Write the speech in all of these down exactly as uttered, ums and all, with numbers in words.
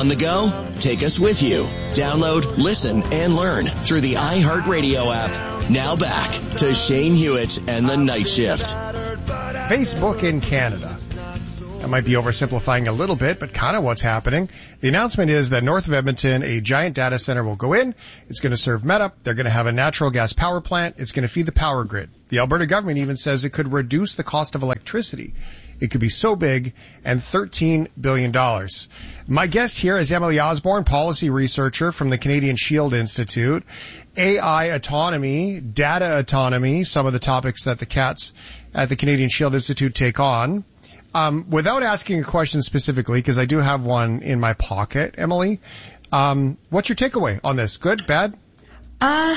On the go? Take us with you. Download, listen, and learn through the iHeartRadio app. Now back to Shane Hewitt and the Night Shift. Facebook in Canada. That might be oversimplifying a little bit, but kind of what's happening. The announcement is that north of Edmonton, a giant data center will go in. It's going to serve Meta. They're going to have a natural gas power plant. It's going to feed the power grid. The Alberta government even says it could reduce the cost of electricity. It could be so big, and thirteen billion dollars. My guest here is Emily Osborne, policy researcher from the Canadian Shield Institute. A I autonomy, data autonomy, some of the topics that the cats at the Canadian Shield Institute take on. Um, without asking a question specifically, because I do have one in my pocket, Emily, um, what's your takeaway on this? Good, bad? Uh,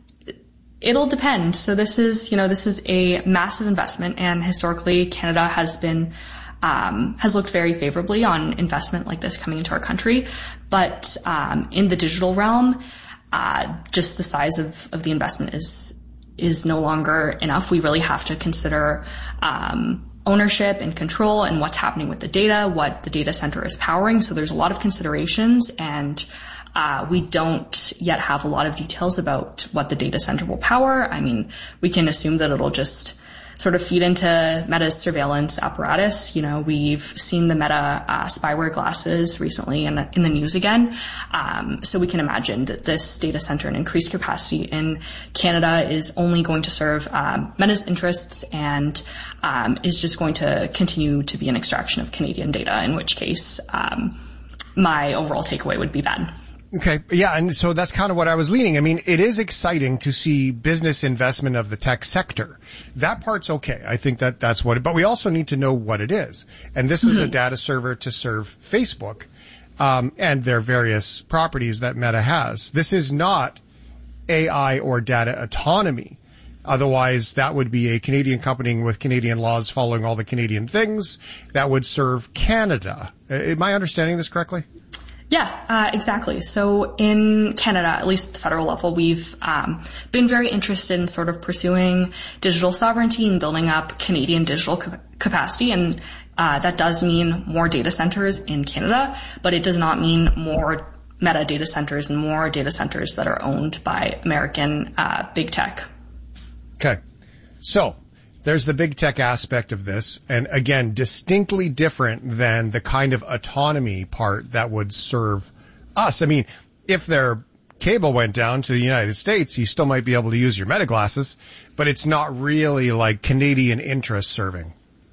it'll depend. So this is, you know, this is a massive investment, and historically Canada has been, um, has looked very favorably on investment like this coming into our country. But, um, in the digital realm, uh, just the size of, of the investment is, is no longer enough. We really have to consider, um, ownership and control and what's happening with the data, what the data center is powering. So there's a lot of considerations, and uh, we don't yet have a lot of details about what the data center will power. I mean, we can assume that it'll just sort of feed into Meta's surveillance apparatus. You know, we've seen the Meta uh, spyware glasses recently in the, in the news again. Um, so we can imagine that this data center and increased capacity in Canada is only going to serve um, Meta's interests, and um, is just going to continue to be an extraction of Canadian data, in which case um, my overall takeaway would be bad. Okay. Yeah. And so that's kind of what I was leaning. I mean, it is exciting to see business investment of the tech sector. That part's okay. I think that that's what it, but we also need to know what it is. And this is a data server to serve Facebook, um, and their various properties that Meta has. This is not A I or data autonomy. Otherwise, that would be a Canadian company with Canadian laws following all the Canadian things that would serve Canada. Am I understanding this correctly? Yeah, uh, exactly. So in Canada, at least at the federal level, we've um, been very interested in sort of pursuing digital sovereignty and building up Canadian digital ca- capacity. And uh, that does mean more data centers in Canada, but it does not mean more Meta data centers and more data centers that are owned by American uh, big tech. Okay. So there's the big tech aspect of this, and again, distinctly different than the kind of autonomy part that would serve us. I mean, if their cable went down to the United States, you still might be able to use your Meta glasses, but it's not really like Canadian interest serving.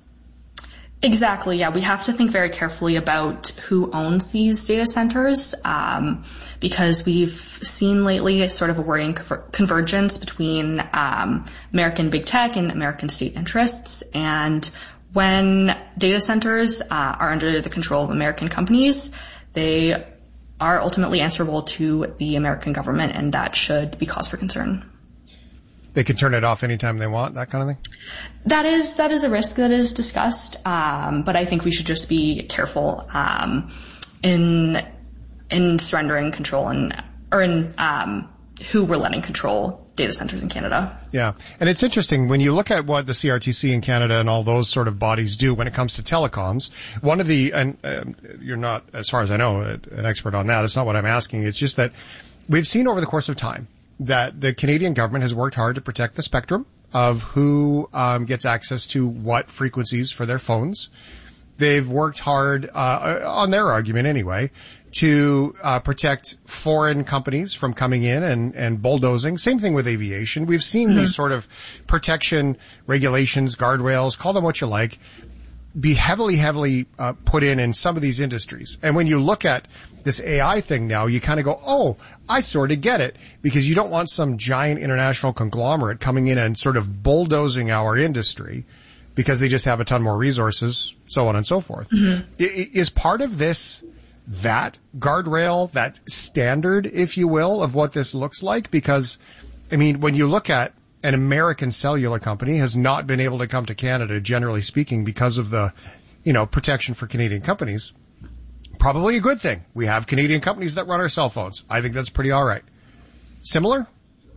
Exactly, yeah. We have to think very carefully about who owns these data centers, um, because we've seen lately sort of a worrying conver- convergence between um, American big tech and American state interests. And when data centers uh, are under the control of American companies, they are ultimately answerable to the American government, and that should be cause for concern. They can turn it off anytime they want, that kind of thing? That is that is a risk that is discussed, um, but I think we should just be careful um, in in surrendering control and or in um, who we're letting control data centers in Canada. Yeah, and it's interesting when you look at what the C R T C in Canada and all those sort of bodies do when it comes to telecoms. One of the and um, you're not, as far as I know, an expert on that. It's not what I'm asking. It's just that we've seen over the course of time that the Canadian government has worked hard to protect the spectrum of who um, gets access to what frequencies for their phones. They've worked hard, uh, on their argument anyway, to uh, protect foreign companies from coming in and, and bulldozing. Same thing with aviation. We've seen mm-hmm. these sort of protection regulations, guardrails, call them what you like, be heavily, heavily uh, put in in some of these industries. And when you look at this A I thing now, you kind of go, oh, I sort of get it, because you don't want some giant international conglomerate coming in and sort of bulldozing our industry because they just have a ton more resources, so on and so forth. Mm-hmm. I- is part of this that guardrail, that standard, if you will, of what this looks like? Because, I mean, when you look at an American cellular company has not been able to come to Canada, generally speaking, because of the, you know, protection for Canadian companies. Probably a good thing. We have Canadian companies that run our cell phones. I think that's pretty all right. Similar?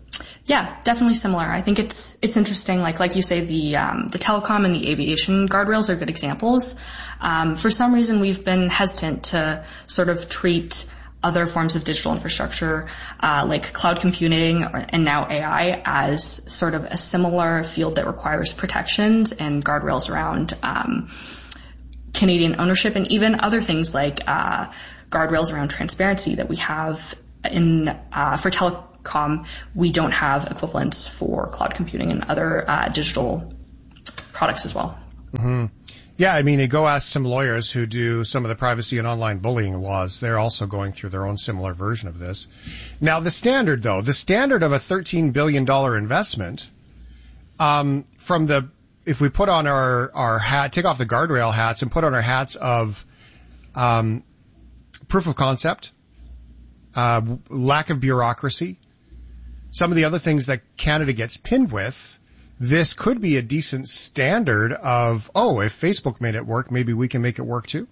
Yeah, definitely similar. I think it's it's interesting. Like like you say, the um, the telecom and the aviation guardrails are good examples. Um, for some reason, we've been hesitant to sort of treat other forms of digital infrastructure, uh, like cloud computing or, and now A I, as sort of a similar field that requires protections and guardrails around um, Canadian ownership, and even other things like uh, guardrails around transparency that we have in uh, for telecom. We don't have equivalents for cloud computing and other uh, digital products as well. Mm-hmm. Yeah, I mean, you go ask some lawyers who do some of the privacy and online bullying laws. They're also going through their own similar version of this. Now, the standard, though, the standard of a thirteen billion dollars investment, um, from the, if we put on our, our hat, take off the guardrail hats and put on our hats of, um, proof of concept, uh, lack of bureaucracy, some of the other things that Canada gets pinned with, this could be a decent standard of, oh, if Facebook made it work, maybe we can make it work too.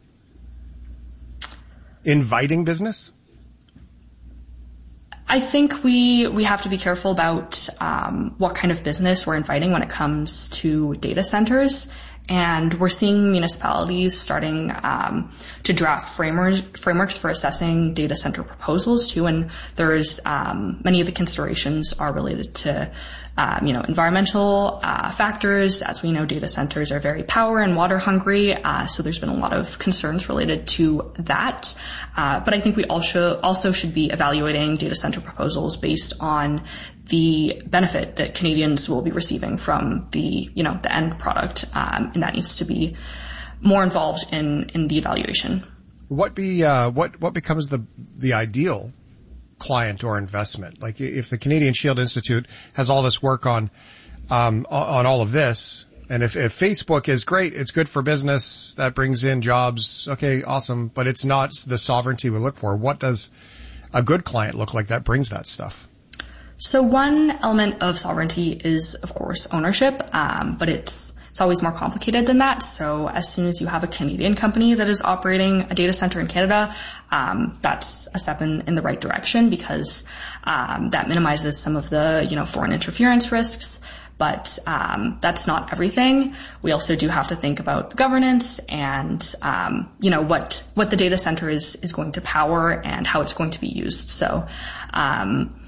Inviting business? I think we we have to be careful about um, what kind of business we're inviting when it comes to data centers. And we're seeing municipalities starting um, to draft frameworks frameworks for assessing data center proposals too. And there's um, many of the considerations are related to um, you know environmental uh, factors. As we know, data centers are very power and water hungry. Uh, so there's been a lot of concerns related to that. Uh, but I think we also also should be evaluating data center proposals based on the benefit that Canadians will be receiving from the, you know, the end product, um, and that needs to be more involved in, in the evaluation. What be, uh, what, what becomes the, the ideal client or investment? Like if the Canadian Shield Institute has all this work on, um, on all of this, and if, if Facebook is great, it's good for business, that brings in jobs, okay, awesome, but it's not the sovereignty we look for. What does a good client look like that brings that stuff? So one element of sovereignty is, of course, ownership, um, but it's it's always more complicated than that. So as soon as you have a Canadian company that is operating a data center in Canada, um, that's a step in, in the right direction, because um, that minimizes some of the, you know, foreign interference risks. But um, that's not everything. We also do have to think about the governance and, um, you know, what what the data center is is going to power and how it's going to be used. So. Um,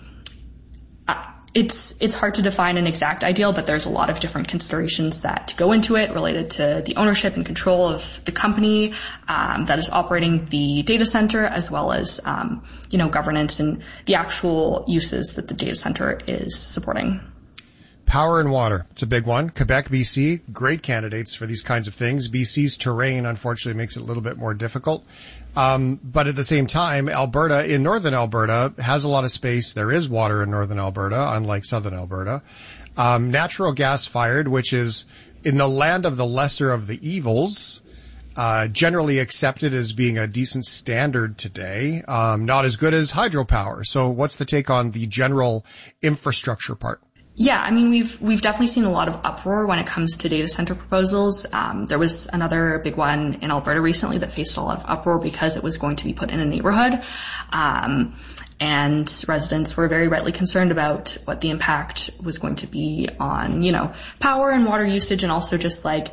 It's it's hard to define an exact ideal, but there's a lot of different considerations that go into it related to the ownership and control of the company um, that is operating the data center, as well as um, you know governance and the actual uses that the data center is supporting. Power and water, it's a big one. Quebec, B C, great candidates for these kinds of things. B C's terrain, unfortunately, makes it a little bit more difficult. Um, but at the same time, Alberta, in northern Alberta, has a lot of space. There is water in northern Alberta, unlike southern Alberta. Um, natural gas fired, which is in the land of the lesser of the evils, uh, generally accepted as being a decent standard today. Um, not as good as hydropower. So what's the take on the general infrastructure part? Yeah, I mean, we've we've definitely seen a lot of uproar when it comes to data center proposals. Um, there was another big one in Alberta recently that faced a lot of uproar because it was going to be put in a neighborhood. Um, and residents were very rightly concerned about what the impact was going to be on, you know, power and water usage, and also just like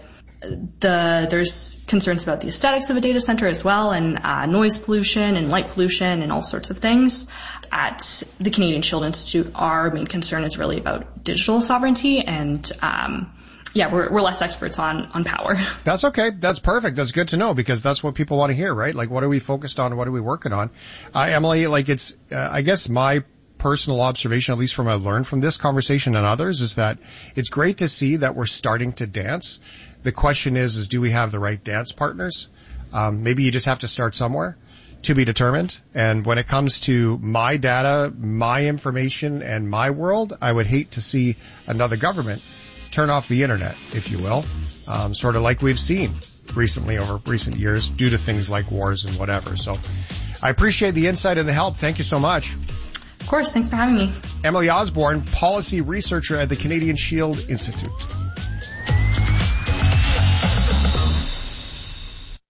the there's concerns about the aesthetics of a data center as well, and uh, noise pollution and light pollution and all sorts of things. At the Canadian Shield Institute, our main concern is really about digital sovereignty, and um, yeah, we're we're less experts on on power. That's okay. That's perfect. That's good to know, because that's what people want to hear, right? Like, what are we focused on? What are we working on? Uh, Emily, like it's uh, I guess my personal observation, at least from what I've learned from this conversation and others, is that it's great to see that we're starting to dance. The question is, is do we have the right dance partners? Um, maybe you just have to start somewhere, to be determined. And when it comes to my data, my information, and my world, I would hate to see another government turn off the internet, if you will, um, sort of like we've seen recently over recent years due to things like wars and whatever. So I appreciate the insight and the help. Thank you so much. Of course. Thanks for having me. Emily Osborne, policy researcher at the Canadian Shield Institute.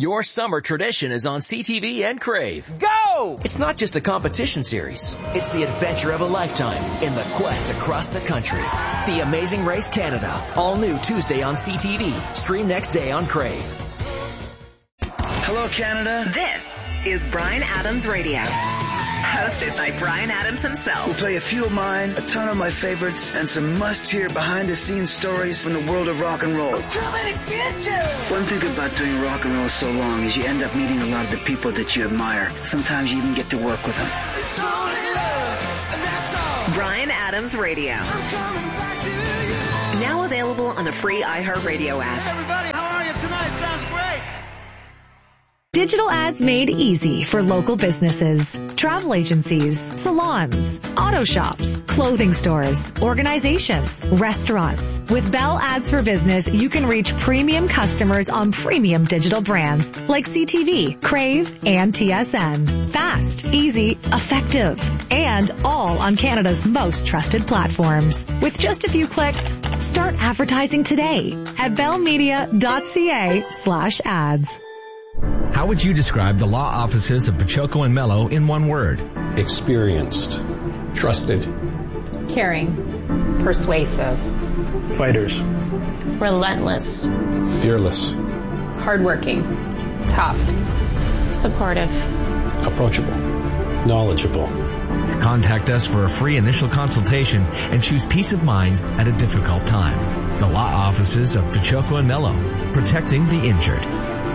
Your summer tradition is on C T V and Crave. Go! It's not just a competition series. It's the adventure of a lifetime in the quest across the country. The Amazing Race Canada. All new Tuesday on C T V. Stream next day on Crave. Hello, Canada. This is Bryan Adams Radio. Hosted by Bryan Adams himself. We'll play a few of mine, a ton of my favorites, and some must-hear behind-the-scenes stories from the world of rock and roll. Too many bitches! One thing about doing rock and roll so long is you end up meeting a lot of the people that you admire. Sometimes you even get to work with them. It's only love, and that's all. Bryan Adams Radio. I'm coming back to you. Now available on the free iHeartRadio app. Hey everybody, how are you tonight? Sounds great. Digital ads made easy for local businesses, travel agencies, salons, auto shops, clothing stores, organizations, restaurants. With Bell Ads for Business, you can reach premium customers on premium digital brands like C T V, Crave, and T S N. Fast, easy, effective, and all on Canada's most trusted platforms. With just a few clicks, start advertising today at bellmedia.ca slash ads. How would you describe the law offices of Pachoco and Mello in one word? Experienced, trusted, caring, persuasive, fighters, relentless, fearless, hardworking, tough, supportive, approachable, knowledgeable. Contact us for a free initial consultation and choose peace of mind at a difficult time. The law offices of Pachoco and Mello, protecting the injured.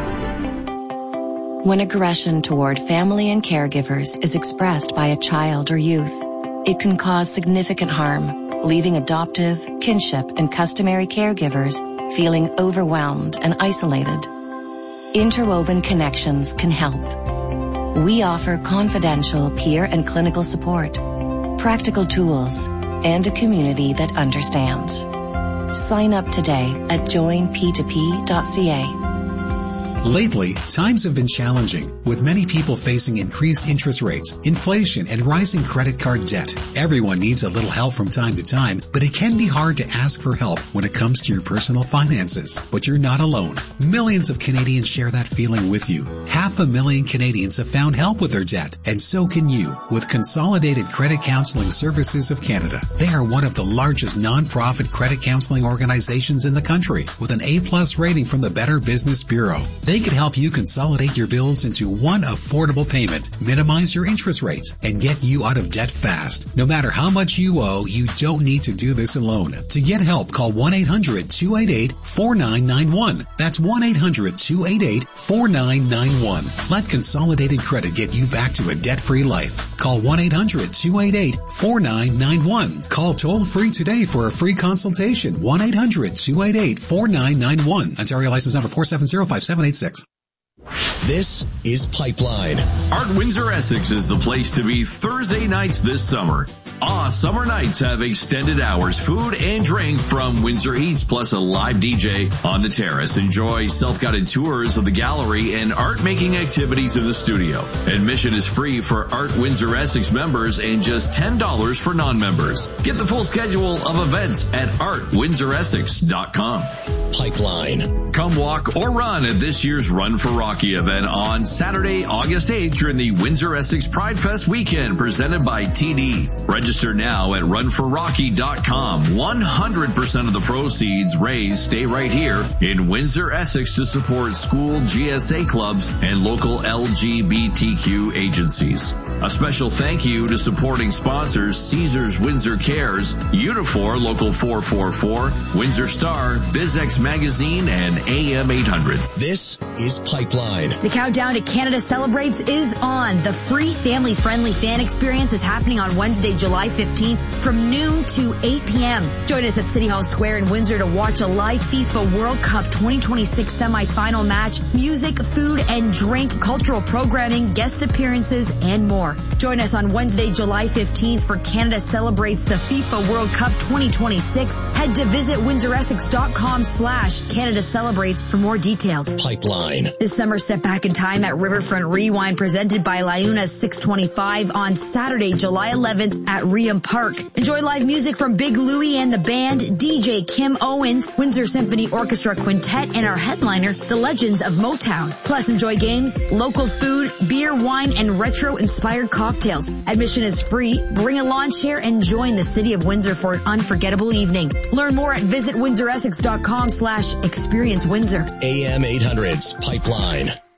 When aggression toward family and caregivers is expressed by a child or youth, it can cause significant harm, leaving adoptive, kinship, and customary caregivers feeling overwhelmed and isolated. Interwoven Connections can help. We offer confidential peer and clinical support, practical tools, and a community that understands. Sign up today at join p two p dot c a. Lately, times have been challenging, with many people facing increased interest rates, inflation, and rising credit card debt. Everyone needs a little help from time to time, but it can be hard to ask for help when it comes to your personal finances. But you're not alone. Millions of Canadians share that feeling with you. Half a million Canadians have found help with their debt, and so can you, with Consolidated Credit Counseling Services of Canada. They are one of the largest non-profit credit counseling organizations in the country, with an A-plus rating from the Better Business Bureau. They can help you consolidate your bills into one affordable payment, minimize your interest rates, and get you out of debt fast. No matter how much you owe, you don't need to do this alone. To get help, call one eight hundred two eight eight four nine nine one. That's one eight hundred two eight eight four nine nine one. Let Consolidated Credit get you back to a debt-free life. Call one eight hundred two eight eight four nine nine one. Call toll-free today for a free consultation. one eight hundred two eight eight four nine nine one. Ontario license number four seven zero five seven eight six. This is Pipeline. Art Windsor Essex is the place to be Thursday nights this summer. Ah, summer nights have extended hours, food and drink from Windsor Eats, plus a live D J on the terrace. Enjoy self-guided tours of the gallery and art-making activities in the studio. Admission is free for Art Windsor Essex members and just ten dollars for non-members. Get the full schedule of events at art windsor essex dot com. Pipeline. Come walk or run at this year's Run for Rocky event on Saturday, August eighth during the Windsor Essex Pride Fest weekend presented by T D. Register now at run for rocky dot com. one hundred percent of the proceeds raised stay right here in Windsor, Essex to support school G S A clubs and local L G B T Q agencies. A special thank you to supporting sponsors Caesars Windsor Cares, Unifor Local four four four, Windsor Star, BizX Magazine, and A M eight hundred. This is Pipeline. The countdown to Canada Celebrates is on. The free family-friendly fan experience is happening on Wednesday, July fifteenth from noon to eight p.m. Join us at City Hall Square in Windsor to watch a live FIFA World Cup twenty twenty-six semifinal match, music, food and drink, cultural programming, guest appearances, and more. Join us on Wednesday, July fifteenth for Canada Celebrates the FIFA World Cup twenty twenty-six. Head to visit windsor essex dot com slash Canada Celebrates for more details. Pipeline. This summer, step back in time at Riverfront Rewind presented by Liuna six twenty-five on Saturday, July eleventh at Reedham Park. Enjoy live music from Big Louie and the band, D J Kim Owens, Windsor Symphony Orchestra Quintet, and our headliner, the Legends of Motown. Plus enjoy games, local food, beer, wine, and retro-inspired cocktails. Admission is free. Bring a lawn chair and join the City of Windsor for an unforgettable evening. Learn more at visit windsor essex dot com slash experience windsor. A M eight hundred's Pipeline.